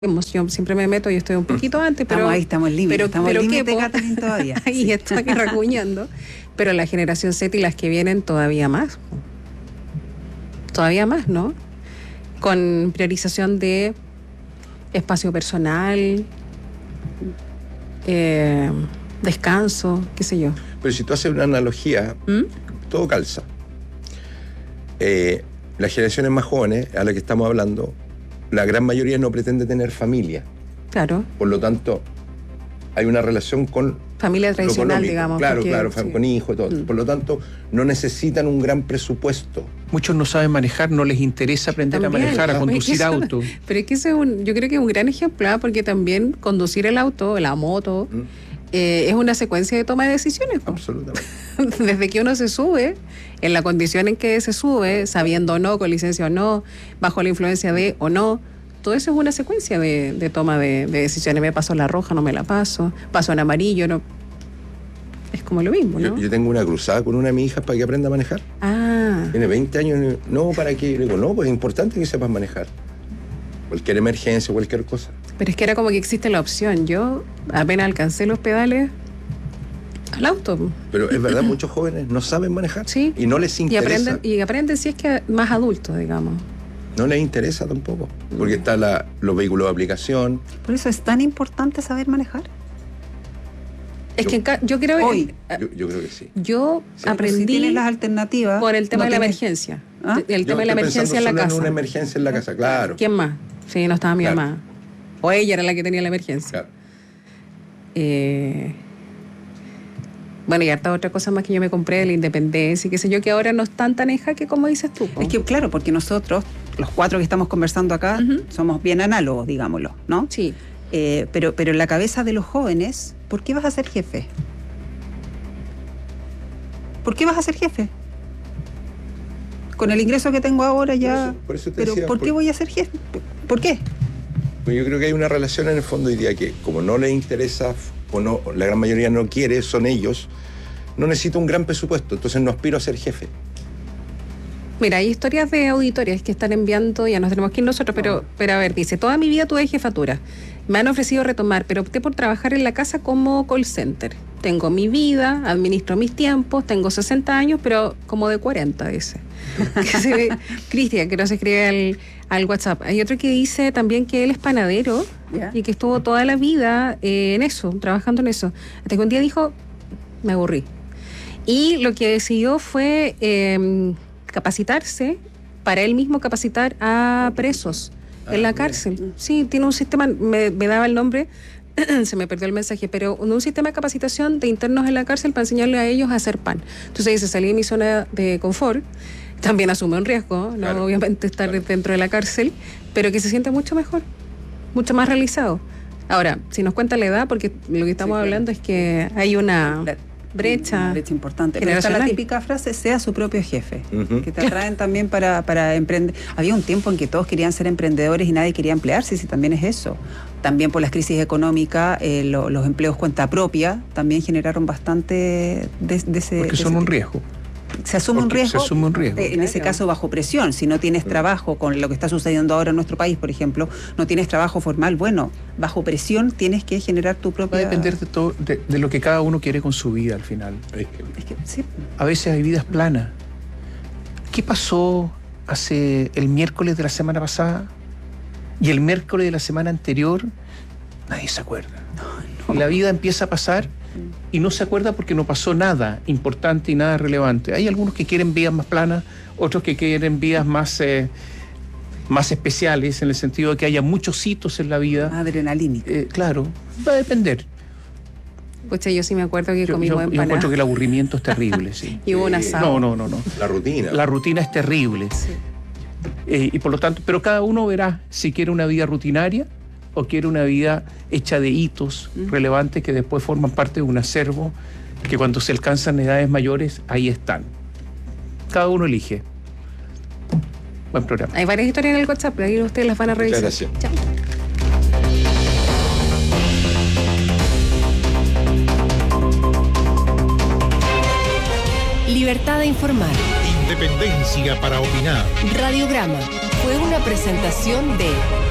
Yo siempre me meto y estoy un poquito antes, pero... Estamos en límite, estamos en límite, Catherine, todavía. Ahí sí. estoy racuñando. Pero la generación Z y las que vienen todavía más. Todavía más, ¿no? Con priorización de espacio personal, descanso, qué sé yo. Pero si tú haces una analogía, todo calza. Las generaciones más jóvenes, a las que estamos hablando, la gran mayoría no pretende tener familia. Claro. Por lo tanto, hay una relación con familia tradicional, digamos. Claro, porque, claro, sí. Con hijos y todo. Por lo tanto, no necesitan un gran presupuesto. Muchos no saben manejar, no les interesa aprender También, a manejar, a conducir auto. Pero es que yo creo que es un gran ejemplo, porque también conducir el auto, la moto, es una secuencia de toma de decisiones. Absolutamente. Desde que uno se sube, en la condición en que se sube, sabiendo o no, con licencia o no, bajo la influencia de o no, todo eso es una secuencia de toma de decisiones. Me paso la roja, no me la paso en amarillo, no. Es como lo mismo, ¿no? Yo tengo una cruzada con una de mis hijas para que aprenda a manejar. Tiene 20 años. No, ¿para qué? Le digo, no, pues es importante que sepas manejar. Cualquier emergencia, cualquier cosa. Pero es que era como que existe la opción. Yo apenas alcancé los pedales al auto. Pero es verdad, muchos jóvenes no saben manejar. Sí. Y no les interesa. Y aprenden si es que más adultos, digamos. No les interesa tampoco. Porque están los vehículos de aplicación. Por eso es tan importante saber manejar. Es que yo creo que... Hoy. Yo creo que sí. Yo aprendí... Si tienes las alternativas... Por el tema no de la tienes... emergencia. ¿Ah? El tema de la emergencia en la casa. En una emergencia en la casa, claro. ¿Quién más? Sí, no estaba mi Claro. mamá. O ella era la que tenía la emergencia. Claro. Bueno, y harta otra cosa más que yo me compré de la independencia y qué sé yo, que ahora no están tan en jaque como dices tú. Es que claro, porque nosotros, los 4 que estamos conversando acá, somos bien análogos, digámoslo, ¿no? Sí. Pero en la cabeza de los jóvenes, ¿por qué vas a ser jefe? ¿Por qué vas a ser jefe? Con el ingreso que tengo ahora ya... Por eso te pero decía, ¿por qué voy a ser jefe? ¿Por qué? Pues yo creo que hay una relación en el fondo hoy día que, como no les interesa o no, la gran mayoría no quiere, son ellos, no necesito un gran presupuesto, entonces no aspiro a ser jefe. Mira, hay historias de auditorías que están enviando, ya nos tenemos que ir nosotros, pero a ver, dice, toda mi vida tuve jefatura. Me han ofrecido retomar, pero opté por trabajar en la casa como call center. Tengo mi vida, administro mis tiempos, tengo 60 años, pero como de 40, dice. Cristian, que nos escribe al WhatsApp. Hay otro que dice también que él es panadero y que estuvo toda la vida en eso, trabajando en eso. Hasta que un día dijo, me aburrí. Y lo que decidió fue capacitarse, para él mismo capacitar a presos en la cárcel. Sí, tiene un sistema, me daba el nombre, se me perdió el mensaje, pero un sistema de capacitación de internos en la cárcel para enseñarle a ellos a hacer pan. Entonces dice, salí de mi zona de confort, también asume un riesgo, claro, ¿no? Obviamente estar dentro de la cárcel, pero que se siente mucho mejor, mucho más realizado. Ahora, si nos cuenta la edad, porque lo que estamos hablando es que hay una brecha importante. Pero está la típica frase, sea su propio jefe, que te atraen también para emprender. Había un tiempo en que todos querían ser emprendedores y nadie quería emplearse, si también es eso. También por las crisis económicas, los empleos cuenta propia también generaron bastante de ese... Porque son un riesgo. Se asume un riesgo. Se asume un riesgo. En ese caso bajo presión. Si no tienes trabajo, con lo que está sucediendo ahora en nuestro país, por ejemplo, no tienes trabajo formal, bueno, bajo presión tienes que generar tu propia... Va a depender de todo, de lo que cada uno quiere con su vida al final. Es que, sí. A veces hay vidas planas. ¿Qué pasó hace el miércoles de la semana pasada y el miércoles de la semana anterior? Nadie se acuerda. No. Y la vida empieza a pasar y no se acuerda porque no pasó nada importante y nada relevante. Hay algunos que quieren vidas más planas, otros que quieren vidas más especiales, en el sentido de que haya muchos hitos en la vida. Adrenalínica. Claro, va a depender. Pues yo sí me acuerdo que comimos empanadas. Yo encuentro que el aburrimiento es terrible, sí. Y hubo un asado. No. La rutina. La rutina es terrible. Sí. Y por lo tanto, pero cada uno verá si quiere una vida rutinaria o quiere una vida hecha de hitos relevantes que después forman parte de un acervo que cuando se alcanzan edades mayores, ahí están. Cada uno elige. Buen programa. Hay varias historias en el WhatsApp, ahí ustedes las van a revisar. Muchas gracias. Chao. Libertad de informar. Independencia para opinar. Radiograma fue una presentación de